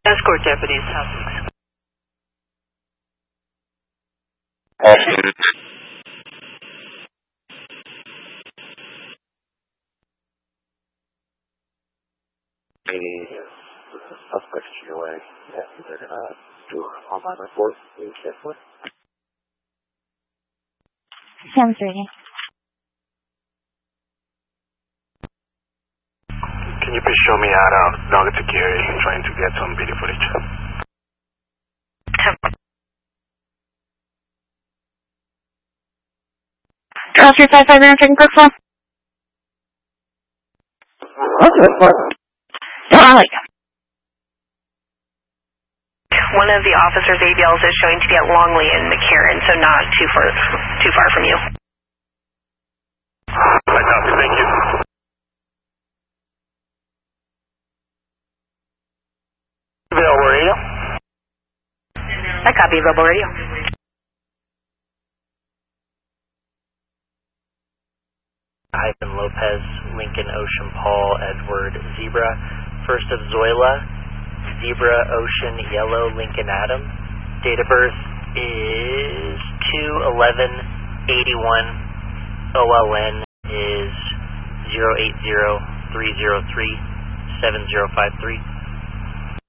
Escort deputies, how's things? Suspects to your way. Yeah, they're going to do an online report. Please carefully. Sounds ready. Can you please show me out of Nugget Security trying to get some video footage? Oscar 55 checking quick phone. One of the officers' ABLs is showing to be at Longley and McCarran, so not too far from you. I copy, thank you. Available radio? I copy available radio. Ivan Lopez, Lincoln Ocean Paul, Edward Zebra, First of Zoila, Zebra Ocean Yellow Lincoln Adam. Date of birth is 2/11/81. OLN is 080-303-7053.